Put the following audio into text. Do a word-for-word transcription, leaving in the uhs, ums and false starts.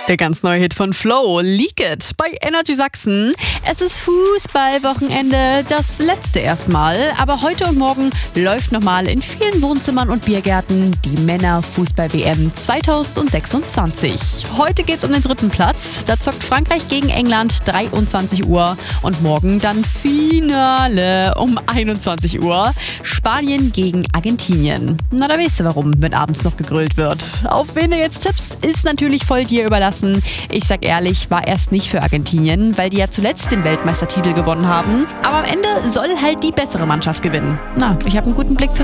Der ganz neue Hit von Flo, Leak It bei Energy Sachsen. Es ist Fußballwochenende, das letzte erstmal, aber heute und morgen läuft nochmal in vielen Wohnzimmern und Biergärten die Männer-Fußball-W M zwanzig sechsundzwanzig. Heute geht's um den dritten Platz, da zockt Frankreich gegen England dreiundzwanzig Uhr und morgen dann Finale um einundzwanzig Uhr, Spanien gegen Argentinien. Na, da weißt du warum, wenn abends noch gegrillt wird. Auf wen du jetzt tippst, ist natürlich voll dir überlassen. Ich sag ehrlich, war erst nicht für Argentinien, weil die ja zuletzt den Weltmeistertitel gewonnen haben. Aber am Ende soll halt die bessere Mannschaft gewinnen. Na, ich habe einen guten Blick fürs